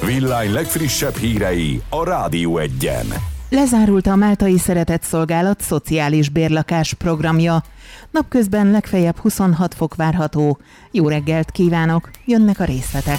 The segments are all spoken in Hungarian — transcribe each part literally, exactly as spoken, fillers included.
Villány legfrissebb hírei a Rádió Egyen. Lezárult a Máltai Szeretetszolgálat szociális bérlakás programja. Napközben legfeljebb huszonhat fok várható. Jó reggelt kívánok, jönnek a részletek.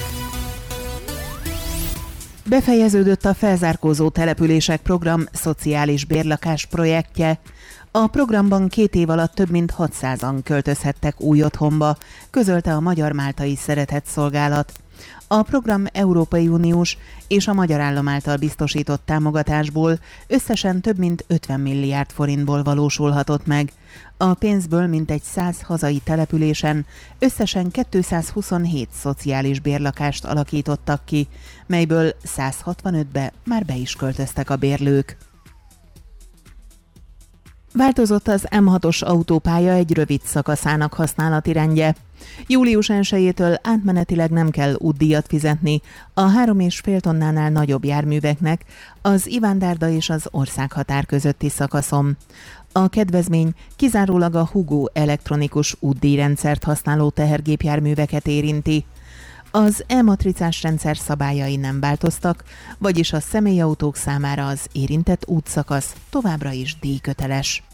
Befejeződött a felzárkózó települések program szociális bérlakás projektje. A programban két év alatt több mint hatszázan költözhettek új otthonba, közölte a Magyar Máltai Szeretetszolgálat. A program Európai Uniós és a magyar állam által biztosított támogatásból összesen több mint ötven milliárd forintból valósulhatott meg. A pénzből mintegy száz hazai településen összesen kétszázhuszonhét szociális bérlakást alakítottak ki, melyből száz hatvanötbe már be is költöztek a bérlők. Változott az M hatos autópálya egy rövid szakaszának használati rendje. július elsejétől átmenetileg nem kell útdíjat fizetni a három és fél tonnánál nagyobb járműveknek az Ivándárda és az országhatár közötti szakaszon. A kedvezmény kizárólag a Hugo elektronikus útdíjrendszert használó tehergépjárműveket érinti. Az e-matricás rendszer szabályai nem változtak, vagyis a személyautók számára az érintett útszakasz továbbra is díjköteles.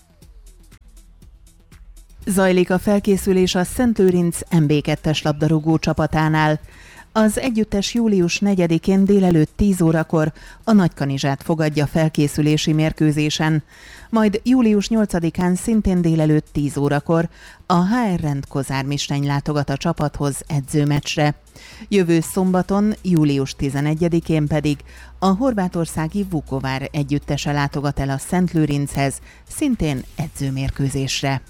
Zajlik a felkészülés a Szentlőrinc em bé kettes labdarúgó csapatánál. Az együttes július negyedikén délelőtt tíz órakor a Nagykanizsát fogadja felkészülési mérkőzésen, majd július nyolcadikán szintén délelőtt tíz órakor a há er Rend Kozármisteny látogat a csapathoz edzőmeccsre. Jövő szombaton, július tizenegyedikén pedig a horvátországi Vukovár együttese látogat el a Szentlőrinchez, szintén edzőmérkőzésre.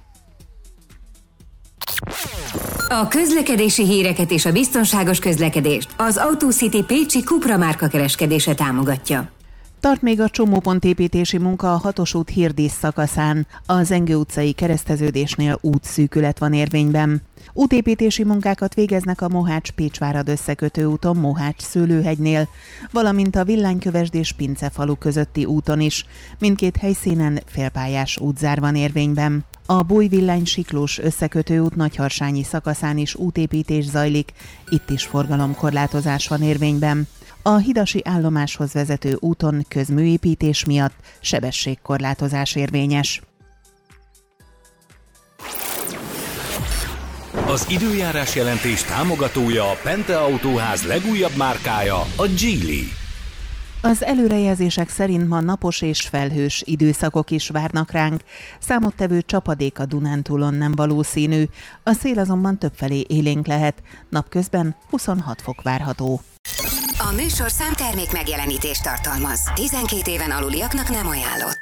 A közlekedési híreket és a biztonságos közlekedést az AutoCity Pécsi Cupra márka kereskedése támogatja. Tart még a csomópontépítési munka a hatos út Hirdész szakaszán. Az Enge utcai kereszteződésnél útszűkület van érvényben. Útépítési munkákat végeznek a Mohács-Pécsvárad összekötő úton Mohács-Szőlőhegynél, valamint a Villánykövesd és Pincefalu közötti úton is. Mindkét helyszínen félpályás útzár van érvényben. A Bújvillány-Siklós összekötő út Nagyharsányi szakaszán is útépítés zajlik, itt is forgalomkorlátozás van érvényben. A hidasi állomáshoz vezető úton közműépítés miatt sebességkorlátozás érvényes. Az időjárás jelentés támogatója a Pente Autóház legújabb márkája, a Geely. Az előrejelzések szerint ma napos és felhős időszakok is várnak ránk, számottevő csapadék a Dunántúlon nem valószínű, a szél azonban többfelé élénk lehet, napközben huszonhat fok várható. A műsor számtermék megjelenítést tartalmaz. tizenkét éven aluliaknak nem ajánlott.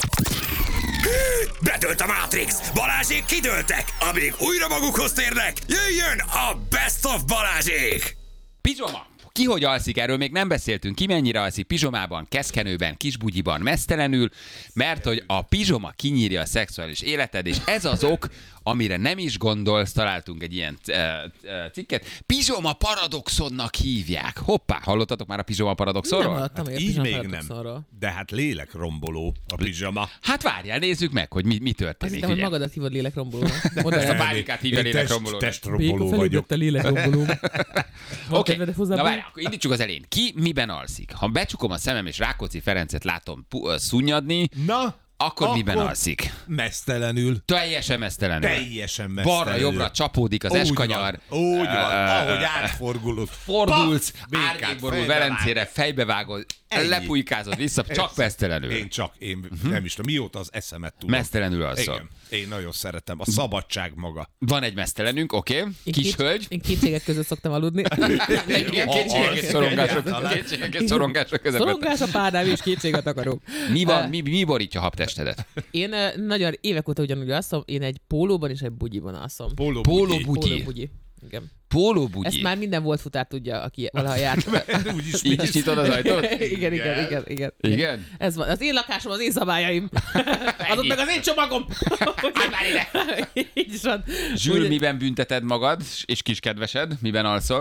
Bedőlt a Matrix! Balázsék kidőltek! Amíg újra magukhoz térnek, jöjjön a Best of Balázsék! Pizsoma! Ki hogy alszik, erről még nem beszéltünk, ki mennyire alszik pizsomában, keszkenőben, kisbugyiban, mesztelenül, mert hogy a pizsoma kinyírja a szexuális életed, és ez az ok, amire nem is gondolsz, találtunk egy ilyen uh, uh, cikket, pizsoma paradoxonnak hívják. Hoppá, hallottatok már a pizsoma paradoxonról? Nem hallottam, hát így még nem, de hát lélekromboló a pizsoma. Hát várjál, nézzük meg, hogy mi, mi történik. Azt hittem, hogy magadat hívod lélekrombolónak. Ezt a pálinkát hívja lélekrombolónak. Testromboló vagyok. a lélekromboló. Oké, okay. Na várj, akkor indítsuk az elején. Ki miben alszik? Ha becsukom a szemem és Rákóczi Ferencet látom pu- szunnyadni, na, akkor, akkor miben alszik? Mesztelenül. Teljesen mesztelenül. Teljesen mesztelenül. Balra-jobbra csapódik az úgy eskanyar. Van, úgy van, uh, ahogy átfordulod. Fordulsz, árnyékborul Velencére, fejbevágod, lepujkázod vissza, csak ez, mesztelenül. Én csak, én uh-huh. nem is tudom, mióta az eszemet tudom. Mesztelenül alszol. Igen, én nagyon szeretem. A szabadság maga. Van egy mesztelenünk, oké? Okay. Kis hölgy. Én kétségek között szoktam aludni. Igen, kétségek és szorongások. Kétségek és szorongások között. Szorongás a párnám és kétséget akarok. Mi van, mi, mi borítja a habtestedet? Én nagyon évek óta ugyanúgy alszom, én egy pólóban és egy bugyiban alszom. Póló bugyi. Igen. Pólóbugyi. Ezt már minden volt futár tudja, aki valaha járt. Úgyis így is nyitod az ajtót? igen, igen, igen, igen. Igen? Ez van. Az én lakásom, az én szabályaim. Az ott meg az én csomagom. Hát már ide. Így is van. Zsül, miben bünteted magad, és kiskedvesed? Miben alszol?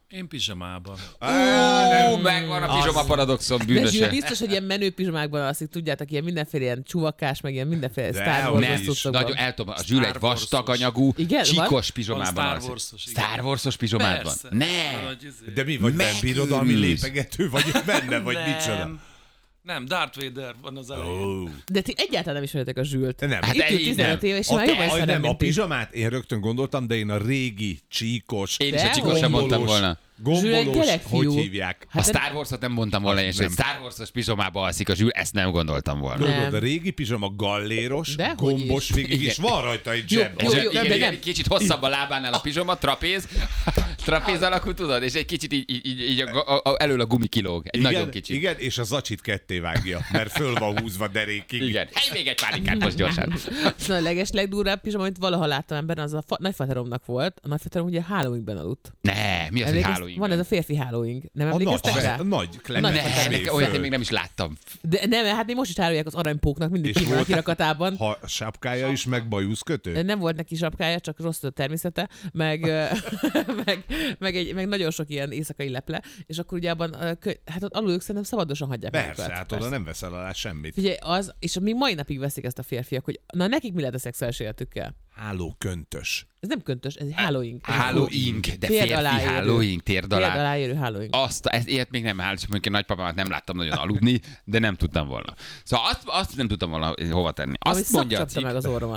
Én pizsamában. Ó, megvan a pizsoma paradoxon De Zsül bűnöse. biztos, hogy ilyen menő pizsomákban alszik, tudjátok, ilyen mindenféle ilyen csuvakás, meg ilyen mindenféle De Star hogy Wars is. cuccokban. Nagyon eltobban. A Zsül egy Star vastag Wars-os. anyagú, Igen, csíkos van? pizsomában Van Star alszik. Wars-os, igen. Star Wars-os pizsomában? Persze. Ne! Nagy izé. De mi vagy benne Megőrülsz. birodalmi lépegető, vagy benne, vagy micsoda? Nem. Nem, Darth Vader van az elején. Ó. De ti egyáltalán nem ismeritek a Zsült. Nem. Hát Itt egy- ül tizenöt nem. éve, és A, már jobban a, ismerem, nem, a mint ti. pizsamát én rögtön gondoltam, de én a régi, csíkos, Én is a De csíkos sem hogy? mondtam volna. Zsül egy gombolós, gyerekfiú. hogy hívják? A Star Wars-ot nem mondtam volna, és hogy nem. Star Wars-os pizsomába alszik a Zsül, ezt nem gondoltam volna. Nem. Tudod, a régi pizsama galléros, Dehogy gombos is. végig, és van rajta egy Jó, zseb. jó, Ez jó, igen, de igen, nem. kicsit hosszabb a lábánál a pizsoma, trapéz, trapéz alakú, tudod, és egy kicsit így, így, így, így a, a, a, elől a gumi kilóg. Egy Igen, nagyon kicsit. igen, és a zacsit ketté vágja, mert föl van húzva derékig. Igen. Hely, még egy pálinkát most gyorsan. Szóval a leges legdurvább pizsama, amit valaha láttam emberben, az a fa- nagyfateromnak volt. A nagyfaterom ugye Halloweenben aludt. Ne, mi az, hogy Emlékezz- Halloween? Van ez a férfi Halloween. Nem A nagy, emlékeztek rá? a nagy Ne, Clement nekem olyat én még nem is láttam. De nem, hát még most is árulják az aranypóknak, mindig És ki van a volt- kirakatában. Ha a sapkája is, meg bajuszkötő? Nem volt neki sapkája, csak rossz a természete, meg, meg, meg, egy, meg nagyon sok ilyen éjszakai leple, és akkor ugye abban, ö, kö- hát ott alul ők szerintem szabadosan hagyják Persze, magukat. hát oda nem veszel alá semmit. Figyelj, az, és még mai napig veszik ezt a férfiak, hogy na nekik mi lehet a szexuális életükkel? Háló köntös. Ez nem köntös, ez Halloween. Halloween, de Térd férfi alá érő. Halloween, térd Térd alá. alá érő Halloween. Azt, ezt, ilyet még nem állt, mondjuk én nagypapámat nem láttam nagyon aludni, de nem tudtam volna. Szóval azt, azt nem tudtam volna hova tenni. Ami Azt mondja a szakcsapta cikk, meg az orromat.